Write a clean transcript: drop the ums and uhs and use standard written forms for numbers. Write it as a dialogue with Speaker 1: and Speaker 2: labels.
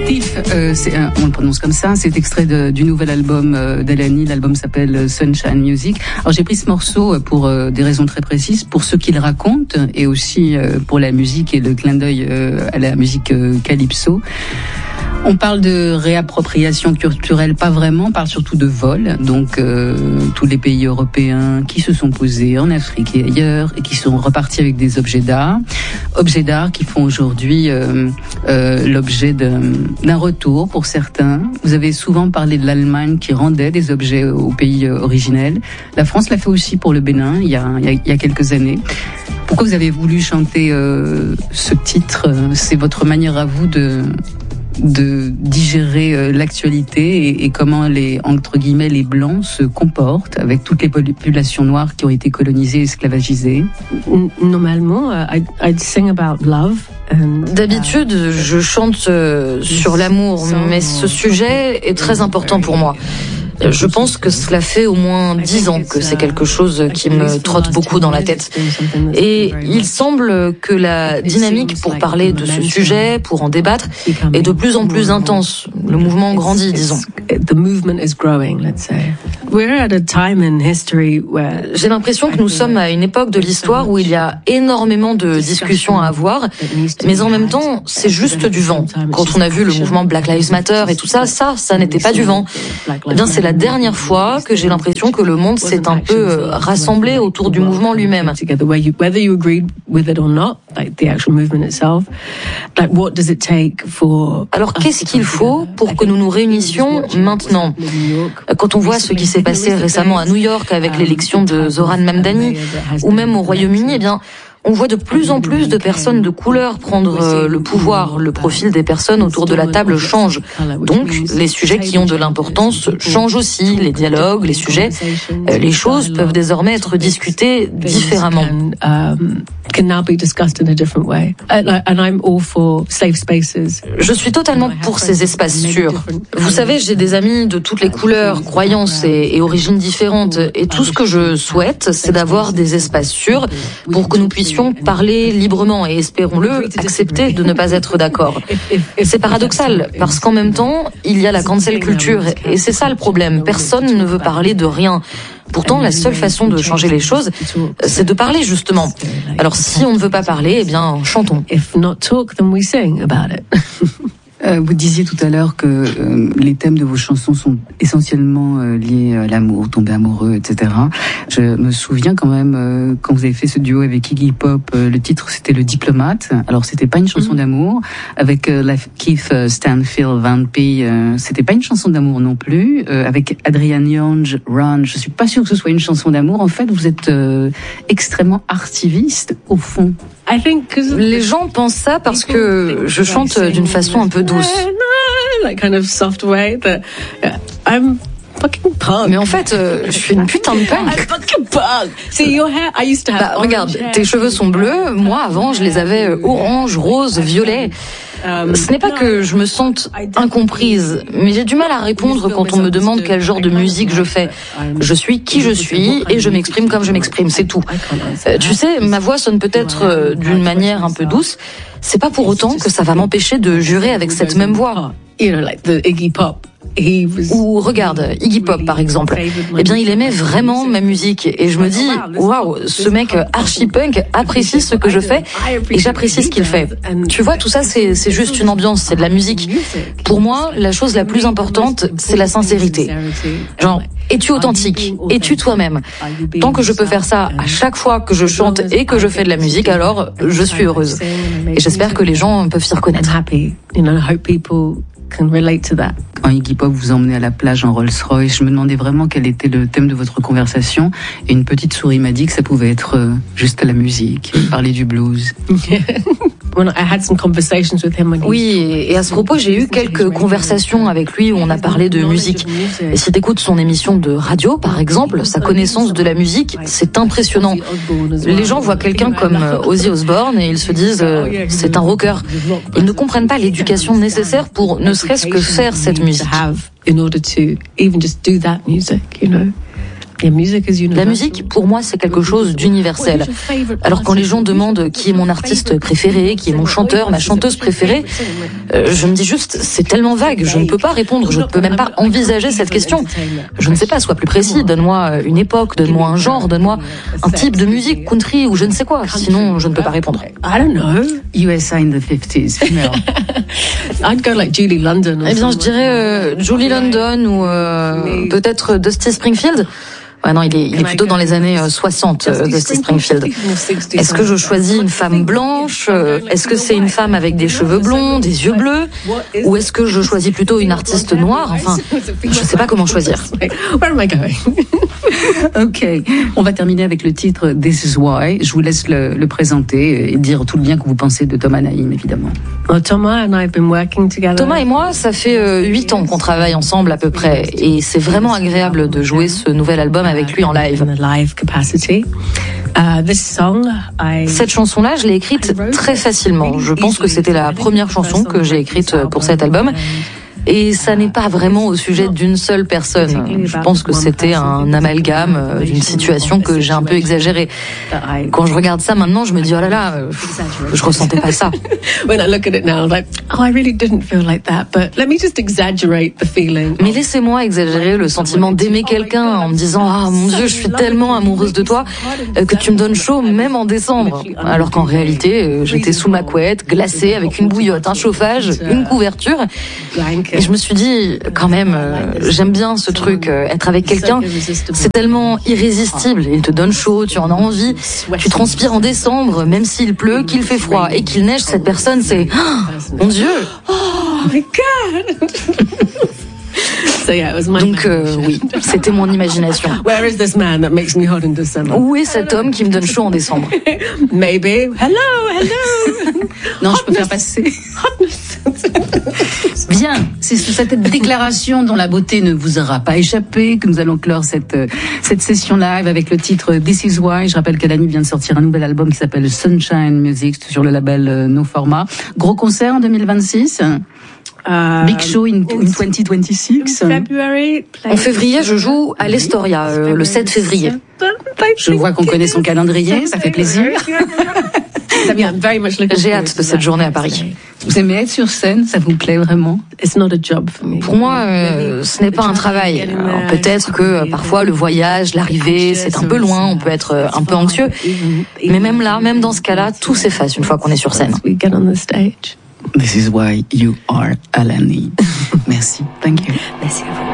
Speaker 1: Thief, on le prononce comme ça, c'est extrait du nouvel album d'Alani, l'album s'appelle Sunshine Music. Alors j'ai pris ce morceau pour des raisons très précises, pour ce qu'il raconte et aussi pour la musique et le clin d'œil à la musique calypso. On parle de réappropriation culturelle, pas vraiment, on parle surtout de vol. Donc tous les pays européens qui se sont posés en Afrique et ailleurs et qui sont repartis avec des objets d'art qui font aujourd'hui l'objet d'un retour pour certains. Vous avez souvent parlé de l'Allemagne qui rendait des objets au pays originel. La France l'a fait aussi pour le Bénin il y a quelques années. Pourquoi vous avez voulu chanter ce titre ? C'est votre manière à vous de digérer l'actualité et comment entre guillemets les blancs se comportent avec toutes les populations noires qui ont été colonisées et esclavagisées.
Speaker 2: Normalement, I'd sing about love.
Speaker 3: D'habitude, je chante sur l'amour, mais ce sujet est très important pour moi. Je pense que cela fait au moins 10 ans que c'est quelque chose qui me trotte beaucoup dans la tête. Et il semble que la dynamique pour parler de ce sujet, pour en débattre, est de plus en plus intense. Le mouvement grandit, disons. J'ai l'impression que nous sommes à une époque de l'histoire où il y a énormément de discussions à avoir, mais en même temps, c'est juste du vent. Quand on a vu le mouvement Black Lives Matter et tout ça, ça n'était pas du vent. Eh bien, c'est la dernière fois que j'ai l'impression que le monde s'est un peu rassemblé autour du mouvement lui-même. Alors, qu'est-ce qu'il faut pour que nous nous réunissions maintenant ? Quand on voit ce qui s'est passé récemment à New York avec l'élection de Zoran Mamdani, ou même au Royaume-Uni, eh bien, on voit de plus en plus de personnes de couleur prendre le pouvoir. Le profil des personnes autour de la table change. Donc, les sujets qui ont de l'importance changent aussi. Les dialogues, les sujets, les choses peuvent désormais être discutées différemment. Je suis totalement pour ces espaces sûrs. Vous savez, j'ai des amis de toutes les couleurs, croyances et origines différentes. Et tout ce que je souhaite, c'est d'avoir des espaces sûrs pour que nous puissions parler librement et, espérons-le, accepter de ne pas être d'accord. C'est paradoxal, parce qu'en même temps, il y a la cancel culture, et c'est ça le problème. Personne ne veut parler de rien. Pourtant, la seule façon de changer les choses, c'est de parler, justement. Alors, si on ne veut pas parler, eh bien, chantons.
Speaker 1: Vous disiez tout à l'heure que les thèmes de vos chansons sont essentiellement liés à l'amour, tomber amoureux, etc. Je me souviens quand même, quand vous avez fait ce duo avec Iggy Pop, le titre c'était Le Diplomate. Alors c'était pas une chanson d'amour. Avec Keith Stanfield Van P, c'était pas une chanson d'amour non plus. Avec Adrian Young, Run, je suis pas sûre que ce soit une chanson d'amour. En fait, vous êtes extrêmement artiviste au fond.
Speaker 3: Les gens pensent ça parce que je chante d'une façon un peu douce. Mais en fait, je suis une putain de punk. Regarde, tes cheveux sont bleus. Moi, avant, je les avais orange, rose, violet. Ce n'est pas que je me sente incomprise, mais j'ai du mal à répondre quand on me demande quel genre de musique je fais. Je suis qui je suis et je m'exprime comme je m'exprime, c'est tout. Tu sais, ma voix sonne peut-être d'une manière un peu douce. C'est pas pour autant que ça va m'empêcher de jurer avec cette même voix. Ou regarde, Iggy Pop par exemple. Eh bien, il aimait vraiment ma musique et je me dis, waouh, ce mec archi-punk apprécie ce que je fais et j'apprécie ce qu'il fait. Tu vois, tout ça, c'est juste une ambiance, c'est de la musique. Pour moi, la chose la plus importante, c'est la sincérité. Genre, es-tu authentique? Es-tu toi-même? Tant que je peux faire ça à chaque fois que je chante et que je fais de la musique, alors je suis heureuse. Et j'espère que les gens peuvent s'y reconnaître.
Speaker 1: Quand Iggy Pop vous emmenait à la plage en Rolls-Royce, je me demandais vraiment quel était le thème de votre conversation. Et une petite souris m'a dit que ça pouvait être juste la musique, parler du blues.
Speaker 3: Oui, et à ce propos, j'ai eu quelques conversations avec lui où on a parlé de musique. Et si t'écoutes son émission de radio, par exemple, sa connaissance de la musique, c'est impressionnant. Les gens voient quelqu'un comme Ozzy Osbourne et ils se disent c'est un rocker. Ils ne comprennent pas l'éducation nécessaire pour ne serait-ce que faire cette musique. La musique, pour moi, c'est quelque chose d'universel. Alors quand les gens demandent qui est mon artiste préféré, qui est mon chanteur, ma chanteuse préférée, je me dis juste, c'est tellement vague, je ne peux pas répondre, je ne peux même pas envisager cette question. Je ne sais pas, sois plus précis, donne-moi une époque, donne-moi un genre, donne-moi un type de musique, country ou je ne sais quoi, sinon je ne peux pas répondre.
Speaker 2: I don't know.
Speaker 1: USA in the 50s, female.
Speaker 2: I'd go like Julie London.
Speaker 3: Eh bien, je dirais Julie London ou peut-être Dusty Springfield. Ouais, non, il est plutôt dans les années 60, Dusty Springfield. Est-ce que je choisis une femme blanche? Est-ce que c'est une femme avec des cheveux blonds, des yeux bleus? Ou est-ce que je choisis plutôt une artiste noire? Enfin, je ne sais pas comment choisir.
Speaker 2: Where am I going?
Speaker 1: Ok, on va terminer avec le titre This Is Why. Je vous laisse le présenter et dire tout le bien que vous pensez de Thomas Naïm, évidemment.
Speaker 2: Thomas and I have been working together.
Speaker 3: Thomas et moi, ça fait 8 ans qu'on travaille ensemble à peu près. Et c'est vraiment agréable de jouer ce nouvel album avec lui en live. Cette chanson-là, je l'ai écrite très facilement. Je pense que c'était la première chanson que j'ai écrite pour cet album. Et ça n'est pas vraiment au sujet d'une seule personne. Je pense que c'était un amalgame d'une situation que j'ai un peu exagérée. Quand je regarde ça maintenant, je me dis, oh là là, je ressentais pas ça.
Speaker 2: When I look at it now, like, oh, I really didn't feel like that, but let me just exaggerate the feeling.
Speaker 3: Mais laissez-moi exagérer le sentiment d'aimer quelqu'un en me disant, ah mon Dieu, je suis tellement amoureuse de toi que tu me donnes chaud même en décembre. Alors qu'en réalité, j'étais sous ma couette, glacée avec une bouillotte, un chauffage, une couverture. Et je me suis dit, quand même, j'aime bien ce truc, être avec quelqu'un, c'est tellement irrésistible. Il te donne chaud, tu en as envie, tu transpires en décembre, même s'il pleut, qu'il fait froid et qu'il neige, cette personne, c'est, oh, mon Dieu!
Speaker 2: Oh my God!
Speaker 3: Donc oui, c'était mon imagination.
Speaker 2: Where is this man that makes me hot in December?
Speaker 3: Où est cet homme qui me donne chaud en décembre?
Speaker 2: Maybe. Hello.
Speaker 1: Non, je peux faire passer. Bien, c'est cette déclaration dont la beauté ne vous aura pas échappé que nous allons clore cette session live avec le titre This Is Why. Je rappelle qu'Alani vient de sortir un nouvel album qui s'appelle Sunshine Music sur le label No Format. Gros concert en 2026. Big show in 2026.
Speaker 3: En février, je joue à l'Estoria, le 7 février.
Speaker 1: Je vois qu'on connaît son calendrier, ça fait plaisir.
Speaker 3: J'ai hâte de cette journée à Paris.
Speaker 1: Vous aimez être sur scène, ça vous plaît vraiment?
Speaker 3: Pour moi, ce n'est pas un travail. Alors, peut-être que parfois le voyage, l'arrivée, c'est un peu loin, on peut être un peu anxieux. Mais même là, même dans ce cas-là, tout s'efface une fois qu'on est sur scène.
Speaker 1: This is why you are Alani. Merci. Thank you.
Speaker 3: Merci à vous.